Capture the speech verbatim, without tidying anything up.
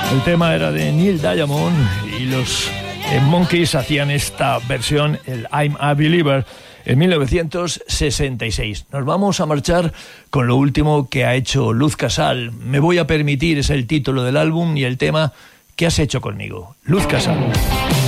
El tema era de Neil Diamond y los eh, Monkeys hacían esta versión, el I'm a Believer, en mil novecientos sesenta y seis. Nos vamos a marchar con lo último que ha hecho Luz Casal. Me voy a permitir es el título del álbum y el tema ¿Qué has hecho conmigo? Luz Casal.